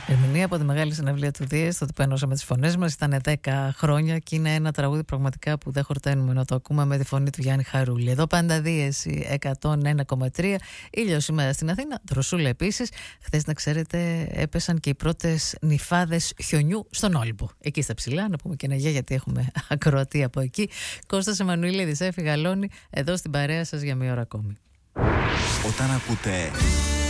Ερμηνεία από τη μεγάλη συναυλία του Δίες, το τυπένωσαμε τις φωνές μας, ήταν 10 χρόνια και είναι ένα τραγούδι πραγματικά που δεν χορταίνουμε να το ακούμε με τη φωνή του Γιάννη Χαρούλη. Εδώ πάντα Δίεση 101,3, ήλιος σήμερα στην Αθήνα, δροσούλα επίσης. Χθες, να ξέρετε, έπεσαν και οι πρώτες νυφάδες χιονιού στον Όλυμπο. Εκεί στα ψηλά, να πούμε και ένα γεια γιατί έχουμε ακροατή από εκεί. Κώστας Εμμανουηλίδης, Έφη Γαλώνη, εδώ στην παρέα σας για μία ώρα ακόμη. Όταν ακούτε